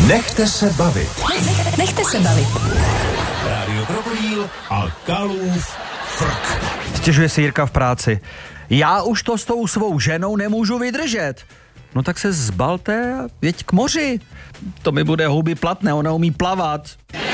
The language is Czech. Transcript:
Nechte se bavit. Nechte se bavit. Rádio Krokodýl a Kalův frk. Stěžuje si Jirka v práci. Já už to s tou svou ženou nemůžu vydržet. No tak se zbalte a jeď k moři. To mi bude houby platné, ona umí plavat.